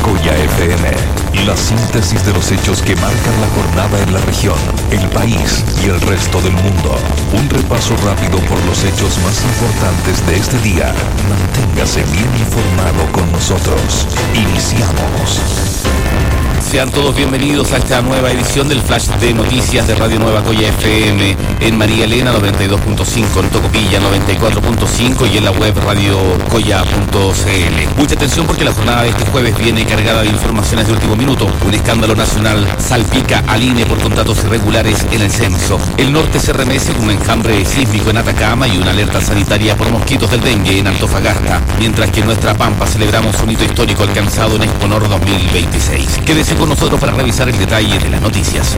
Coya FM, la síntesis de los hechos que marcan la jornada en la región, el país y el resto del mundo. Un repaso rápido por los hechos más importantes de este día. Manténgase bien informado con nosotros. Iniciamos. Sean todos bienvenidos a esta nueva edición del Flash de Noticias de Radio Nueva Coya FM en María Elena 92.5, en Tocopilla 94.5 y en la web radiocoya.cl. Mucha atención porque la jornada de este jueves viene cargada de informaciones de último minuto. Un escándalo nacional salpica al INE por contratos irregulares en el censo. El norte se remece con un enjambre sísmico en Atacama y una alerta sanitaria por mosquitos del dengue en Antofagasta, mientras que en nuestra Pampa celebramos un hito histórico alcanzado en Exponor 2026. Quédese con nosotros para revisar el detalle de las noticias.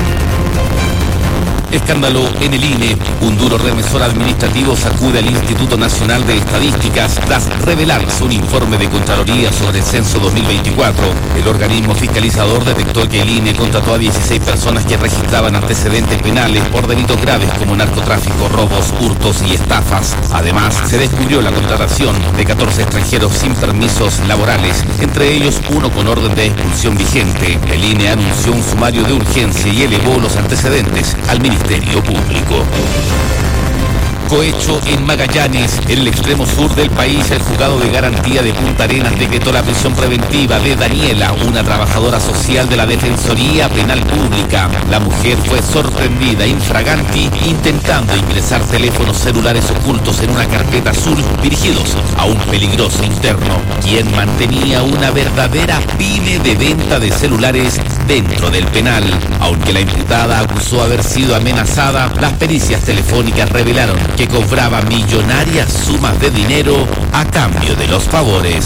Escándalo en el INE. Un duro remesor administrativo sacude al Instituto Nacional de Estadísticas tras revelarse un informe de Contraloría sobre el censo 2024. El organismo fiscalizador detectó que el INE contrató a 16 personas que registraban antecedentes penales por delitos graves como narcotráfico, robos, hurtos y estafas. Además, se descubrió la contratación de 14 extranjeros sin permisos laborales, entre ellos uno con orden de expulsión vigente. El INE anunció un sumario de urgencia y elevó los antecedentes al Ministerio Público. Cohecho en Magallanes, en el extremo sur del país, el juzgado de garantía de Punta Arenas decretó la prisión preventiva de Daniela, una trabajadora social de la Defensoría Penal Pública. La mujer fue sorprendida infraganti intentando ingresar teléfonos celulares ocultos en una carpeta azul dirigidos a un peligroso interno, quien mantenía una verdadera pyme de venta de celulares dentro del penal. Aunque la imputada acusó haber sido amenazada, las pericias telefónicas revelaron que cobraba millonarias sumas de dinero a cambio de los favores.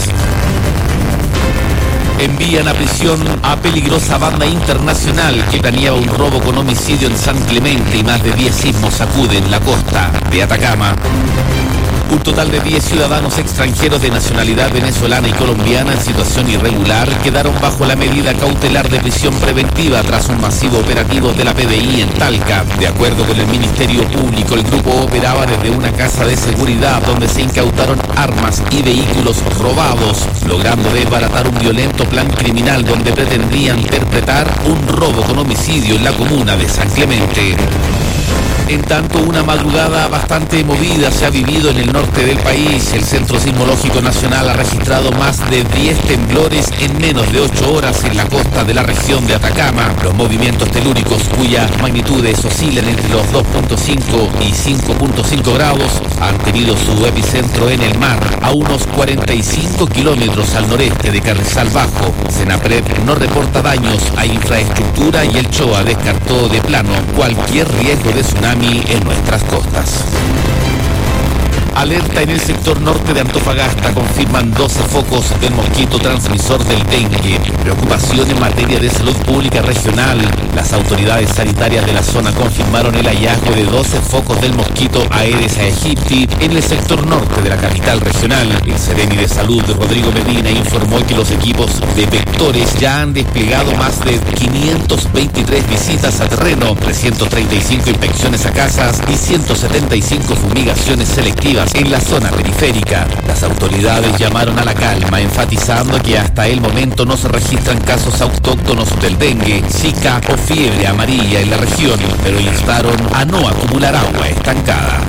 Envían a prisión a peligrosa banda internacional que planeaba un robo con homicidio en San Clemente y más de 10 sismos sacuden la costa de Atacama. Un total de 10 ciudadanos extranjeros de nacionalidad venezolana y colombiana en situación irregular quedaron bajo la medida cautelar de prisión preventiva tras un masivo operativo de la PDI en Talca. De acuerdo con el Ministerio Público, el grupo operaba desde una casa de seguridad donde se incautaron armas y vehículos robados, logrando desbaratar un violento plan criminal donde pretendían perpetrar un robo con homicidio en la comuna de San Clemente. En tanto, una madrugada bastante movida se ha vivido en el norte del país. El Centro Sismológico Nacional ha registrado más de 10 temblores en menos de 8 horas en la costa de la región de Atacama. Los movimientos telúricos, cuyas magnitudes oscilan entre los 2.5 y 5.5 grados, han tenido su epicentro en el mar, a unos 45 kilómetros al noreste de Carrizal Bajo. Senapred no reporta daños a infraestructura y el CHOA descartó de plano cualquier riesgo de tsunami en nuestras costas. Alerta en el sector norte de Antofagasta, confirman 12 focos del mosquito transmisor del dengue. Preocupación en materia de salud pública regional. Las autoridades sanitarias de la zona confirmaron el hallazgo de 12 focos del mosquito Aedes aegypti en el sector norte de la capital regional. El Seremi de Salud, Rodrigo Medina, informó que los equipos de vectores ya han desplegado más de 523 visitas a terreno, 335 inspecciones a casas y 175 fumigaciones selectivas en la zona periférica. Las autoridades llamaron a la calma, enfatizando que hasta el momento no se registran casos autóctonos del dengue, zika o fiebre amarilla en la región, pero instaron a no acumular agua estancada.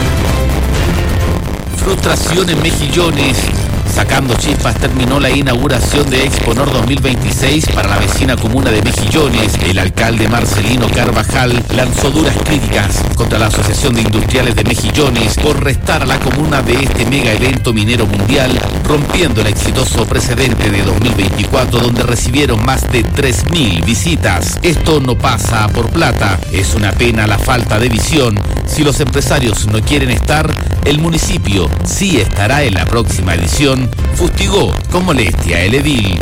Frustración en Mejillones. Sacando chispas, terminó la inauguración de Exponor 2026 para la vecina comuna de Mejillones. El alcalde Marcelino Carvajal lanzó duras críticas contra la Asociación de Industriales de Mejillones por restar a la comuna de este mega evento minero mundial, rompiendo el exitoso precedente de 2024 donde recibieron más de 3.000 visitas. Esto no pasa por plata, es una pena la falta de visión. Si los empresarios no quieren estar, el municipio sí estará en la próxima edición, fustigó con molestia el edil.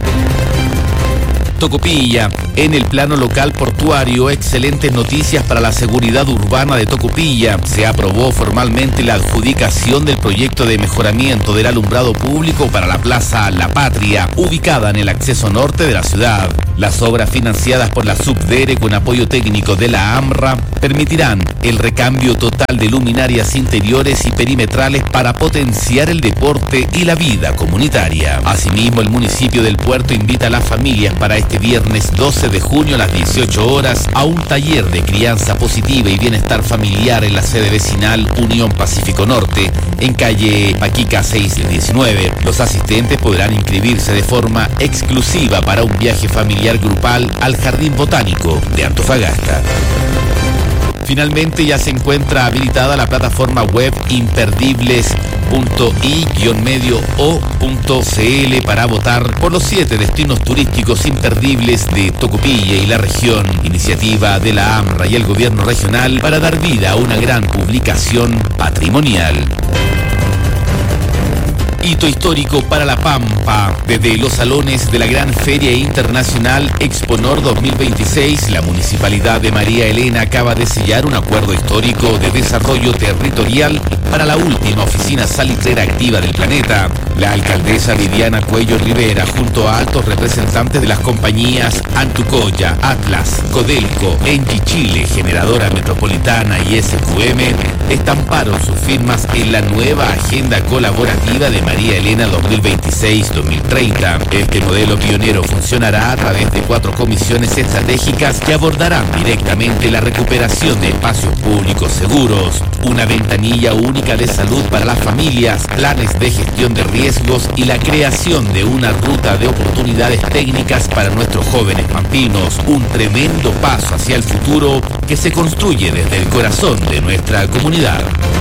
Tocopilla. En el plano local portuario, excelentes noticias para la seguridad urbana de Tocopilla. Se aprobó formalmente la adjudicación del proyecto de mejoramiento del alumbrado público para la Plaza La Patria, ubicada en el acceso norte de la ciudad. Las obras financiadas por la Subdere con apoyo técnico de la AMRA permitirán el recambio total de luminarias interiores y perimetrales para potenciar el deporte y la vida comunitaria. Asimismo, el municipio del Puerto invita a las familias para este viernes 12 de junio a las 18 horas a un taller de crianza positiva y bienestar familiar en la sede vecinal Unión Pacífico Norte, en calle Paquica 619. Los asistentes podrán inscribirse de forma exclusiva para un viaje familiar grupal al Jardín Botánico de Antofagasta. Finalmente ya se encuentra habilitada la plataforma web imperdibles.i-medio-o.cl para votar por los 7 destinos turísticos imperdibles de Tocopilla y la región, iniciativa de la AMRA y el gobierno regional para dar vida a una gran publicación patrimonial. Hito histórico para La Pampa. Desde los salones de la Gran Feria Internacional Exponor 2026, la Municipalidad de María Elena acaba de sellar un acuerdo histórico de desarrollo territorial para la última oficina salitrera activa del planeta. La alcaldesa Viviana Cuello Rivera, junto a altos representantes de las compañías Antucoya, Atlas, Codelco, Engie Chile, Generadora Metropolitana y SQM, estamparon sus firmas en la nueva agenda colaborativa de María Elena 2026-2030. Este modelo pionero funcionará a través de 4 comisiones estratégicas que abordarán directamente la recuperación de espacios públicos seguros, una ventanilla única de salud para las familias, planes de gestión de riesgos y la creación de una ruta de oportunidades técnicas para nuestros jóvenes pampinos. Un tremendo paso hacia el futuro que se construye desde el corazón de nuestra comunidad.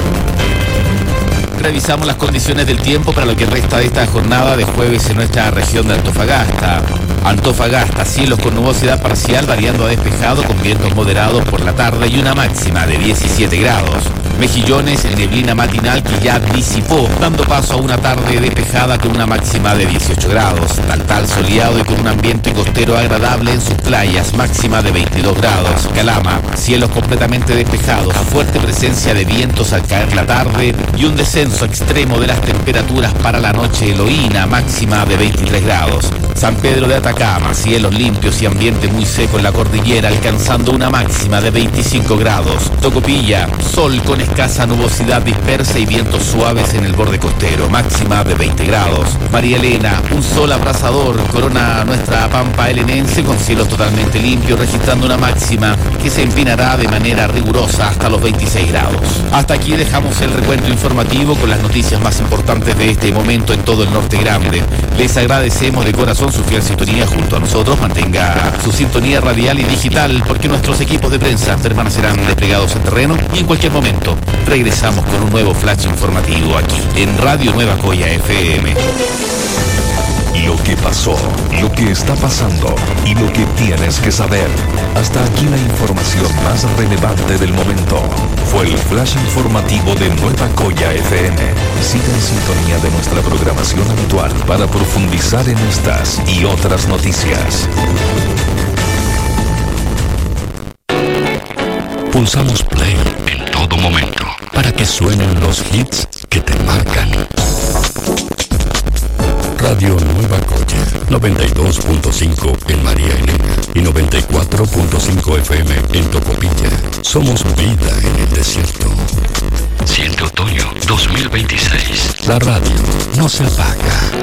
Revisamos las condiciones del tiempo para lo que resta de esta jornada de jueves en nuestra región de Antofagasta. Antofagasta, cielos con nubosidad parcial variando a despejado con vientos moderados por la tarde y una máxima de 17 grados. Mejillones, neblina matinal que ya disipó, dando paso a una tarde despejada con una máxima de 18 grados. Taltal soleado y con un ambiente costero agradable en sus playas, máxima de 22 grados. Calama, cielos completamente despejados, fuerte presencia de vientos al caer la tarde y un descenso extremo de las temperaturas para la noche. Eloína, máxima de 23 grados. San Pedro de Atacama, cielos limpios y ambiente muy seco en la cordillera, alcanzando una máxima de 25 grados. Tocopilla, sol con escasa nubosidad dispersa y vientos suaves en el borde costero, máxima de 20 grados. María Elena, un sol abrasador, corona nuestra pampa elenense con cielos totalmente limpios, registrando una máxima que se empinará de manera rigurosa hasta los 26 grados. Hasta aquí dejamos el recuento informativo con las noticias más importantes de este momento en todo el norte grande. Les agradecemos de corazón su fiel sintonía junto a nosotros. Mantenga su sintonía radial y digital porque nuestros equipos de prensa permanecerán desplegados en terreno y en cualquier momento regresamos con un nuevo flash informativo aquí en Radio Nueva Coya FM. Lo que pasó, lo que está pasando y lo que tienes que saber. Hasta aquí la información más relevante del momento. Fue el flash informativo de Nueva Coya FM. Siga en sintonía de nuestra programación habitual para profundizar en estas y otras noticias. Pulsamos play en todo momento para que suenen los hits que te marcan. Radio Nueva Coya, 92.5 en María Elena y 94.5 FM en Tocopilla. Somos vida en el desierto. 100 otoño 2026. La radio no se apaga.